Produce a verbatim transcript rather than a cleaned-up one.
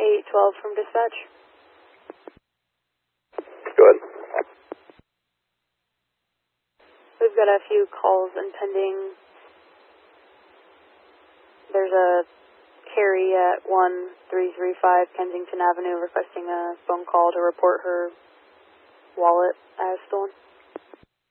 eight twelve from dispatch. Go ahead. We've got a few calls impending. There's a Carrie at one three three five Kensington Avenue requesting a phone call to report her wallet as stolen.